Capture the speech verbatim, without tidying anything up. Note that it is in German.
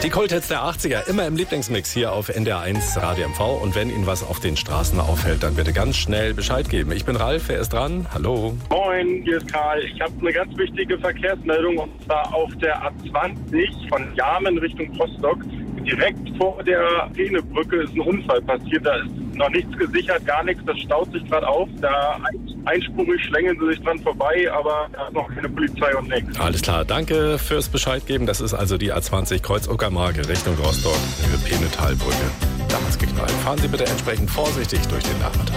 Die Kulthits der achtziger, immer im Lieblingsmix hier auf N D R eins Radio M V. Und wenn Ihnen was auf den Straßen auffällt, dann bitte ganz schnell Bescheid geben. Ich bin Ralf, wer ist dran? Hallo. Moin, hier ist Karl. Ich habe eine ganz wichtige Verkehrsmeldung, und zwar auf der A zwanzig von Jarmen Richtung Rostock. Direkt vor der Penebrücke ist ein Unfall passiert. Da ist noch nichts gesichert, gar nichts. Das staut sich gerade auf. Da einspurig schlängeln sie sich dran vorbei, aber da ist noch keine Polizei und nichts. Alles klar, danke fürs Bescheid geben. Das ist also die A zwanzig Kreuz Uckermark Richtung Rostock, Höhe Penetalbrücke. Da hat's geknallt. Fahren Sie bitte entsprechend vorsichtig durch den Nachmittag.